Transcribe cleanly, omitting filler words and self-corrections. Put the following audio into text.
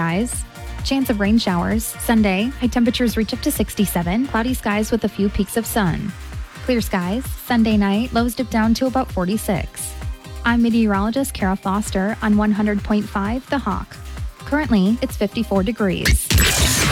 skies. Chance of rain showers. Sunday, high temperatures reach up to 67. Cloudy skies with a few peaks of sun. Clear skies. Sunday night, lows dip down to about 46. I'm meteorologist Kara Foster on 100.5 The Hawk. Currently, it's 54 degrees.